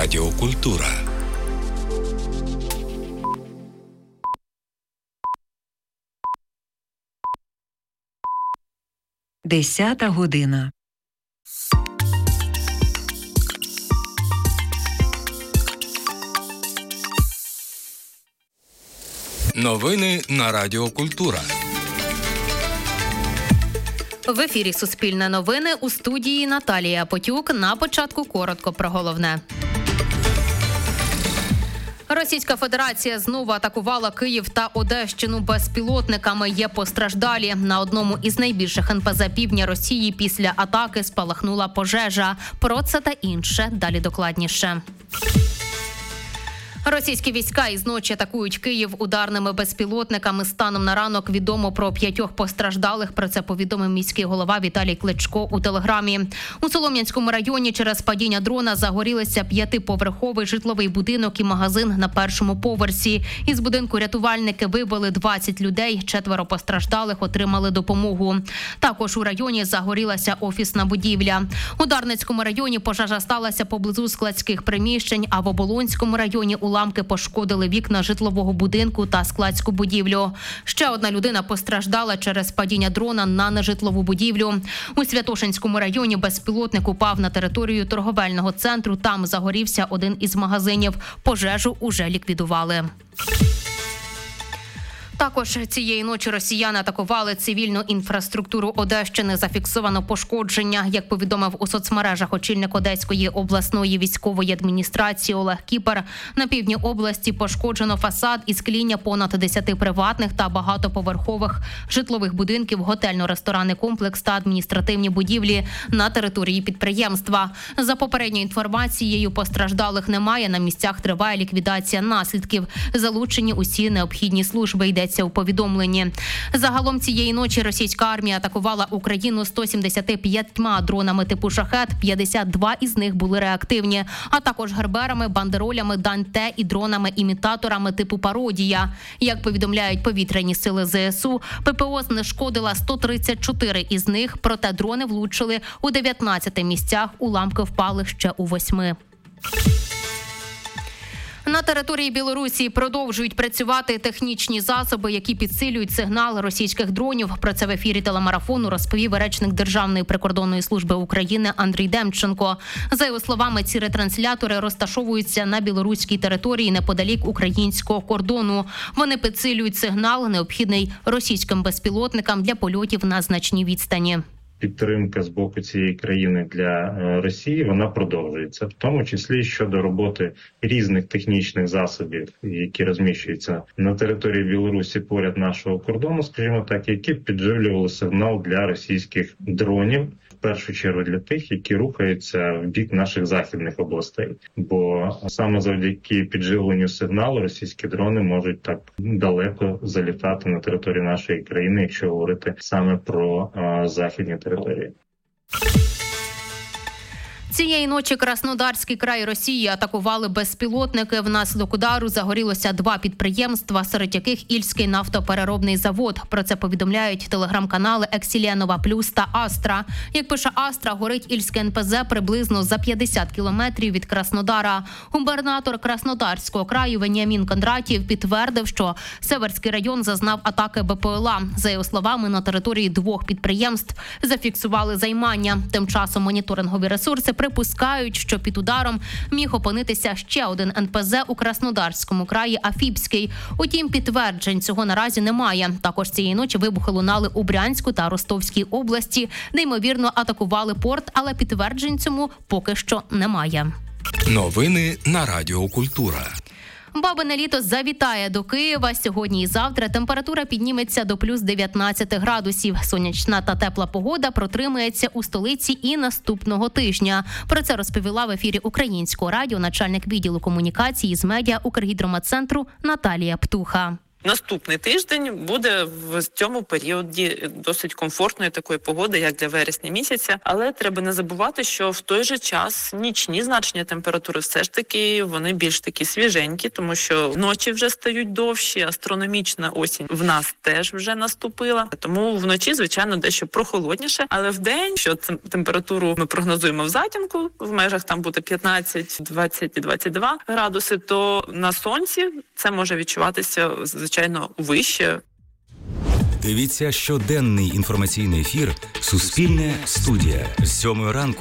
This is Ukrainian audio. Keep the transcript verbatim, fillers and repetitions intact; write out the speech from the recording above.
Радіо Культура. Десята година. Новини на Радіо Культура. В ефірі «Суспільне новини», у студії Наталія Потюк. На початку коротко про головне. Російська Федерація знову атакувала Київ та Одещину безпілотниками. Є постраждалі. На одному із найбільших ен пе зет півдня Росії після атаки спалахнула пожежа. Про це та інше далі докладніше. Російські війська із ночі атакують Київ ударними безпілотниками. Станом на ранок відомо про п'ятьох постраждалих. Про це повідомив міський голова Віталій Кличко у телеграмі. У Солом'янському районі через падіння дрона загорілися п'ятиповерховий житловий будинок і магазин на першому поверсі. Із будинку рятувальники вивели двадцять людей. Четверо постраждалих отримали допомогу. Також у районі загорілася офісна будівля. У Дарницькому районі пожежа сталася поблизу складських приміщень, а в Оболонському районі у уламки пошкодили вікна житлового будинку та складську будівлю. Ще одна людина постраждала через падіння дрона на нежитлову будівлю. У Святошинському районі безпілотник упав на територію торговельного центру. Там загорівся один із магазинів. Пожежу уже ліквідували. Також цієї ночі росіяни атакували цивільну інфраструктуру Одещини. Зафіксовано пошкодження. Як повідомив у соцмережах очільник Одеської обласної військової адміністрації Олег Кіпер, на півдні області пошкоджено фасад і скління понад десяти приватних та багатоповерхових житлових будинків, готельно-ресторанний комплекс та адміністративні будівлі на території підприємства. За попередньою інформацією, постраждалих немає. На місцях триває ліквідація наслідків. Залучені усі необхідні служби, йде у повідомленні. Загалом цієї ночі російська армія атакувала Україну сто сімдесят п'ять дронами типу «Шахет», п'ятдесят два із них були реактивні, а також герберами, бандеролями, Дан-Т і дронами-імітаторами типу «Пародія». Як повідомляють повітряні сили зе ес у, пе пе о знешкодила сто тридцять чотири із них, проте дрони влучили у дев'ятнадцяти місцях, уламки впали ще у восьми. На території Білорусі продовжують працювати технічні засоби, які підсилюють сигнал російських дронів. Про це в ефірі телемарафону розповів речник Державної прикордонної служби України Андрій Демченко. За його словами, ці ретранслятори розташовуються на білоруській території неподалік українського кордону. Вони підсилюють сигнал, необхідний російським безпілотникам для польотів на значній відстані. Підтримка з боку цієї країни для Росії, вона продовжується, в тому числі щодо роботи різних технічних засобів, які розміщуються на території Білорусі поряд нашого кордону, скажімо так, які підживлювали сигнал для російських дронів, в першу чергу для тих, які рухаються в бік наших західних областей. Бо саме завдяки підживленню сигналу російські дрони можуть так далеко залітати на територію нашої країни, якщо говорити саме про а, західні території. Цієї ночі Краснодарський край Росії атакували безпілотники. Внаслідок удару загорілося два підприємства, серед яких Ільський нафтопереробний завод. Про це повідомляють телеграм-канали «Ексіленова Плюс» та «Астра». Як пише «Астра», горить Ільське ен пе зет приблизно за п'ятдесят кілометрів від Краснодара. Губернатор Краснодарського краю Веніамін Кондратєв підтвердив, що Северський район зазнав атаки бе пе ел а. За його словами, на території двох підприємств зафіксували займання. Тим часом моніторингові ресурси припускають, що під ударом міг опинитися ще один ен пе зет у Краснодарському краї Афіпський. Утім, підтверджень цього наразі немає. Також цієї ночі вибухи лунали у Брянську та Ростовській області, де, ймовірно, атакували порт, але підтверджень цьому поки що немає. Новини на Радіо Культура. Бабине літо завітає до Києва. Сьогодні і завтра температура підніметься до плюс дев'ятнадцять градусів. Сонячна та тепла погода протримається у столиці і наступного тижня. Про це розповіла в ефірі Українського радіо начальник відділу комунікації з медіа Укргідромедцентру Наталія Птуха. Наступний тиждень буде в цьому періоді досить комфортної такої погоди, як для вересня місяця. Але треба не забувати, що в той же час нічні значення температури все ж таки вони більш такі свіженькі, тому що ночі вже стають довші, астрономічна осінь в нас теж вже наступила. Тому вночі, звичайно, дещо прохолодніше, але в день, що температуру ми прогнозуємо в затінку, в межах там буде п'ятнадцять, двадцять, двадцять два градуси, то на сонці це може відчуватися, звичайно, вище. Дивіться щоденний інформаційний ефір «Суспільне студія» з сьомої ранку